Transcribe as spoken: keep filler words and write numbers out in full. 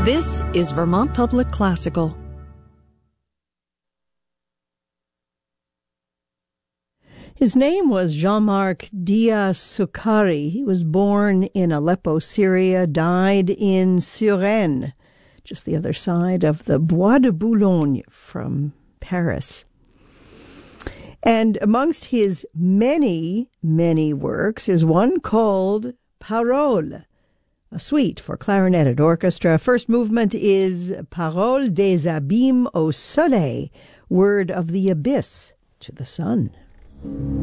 This is Vermont Public Classical. His name was Jean-Marc Diaz-Sukari. He was born in Aleppo, Syria, died in Suresnes, just the other side of the Bois de Boulogne from Paris. And amongst his many, many works is one called Paroles, a suite for clarinet and orchestra. First movement is Paroles des abîmes au soleil, word of the abyss to the sun.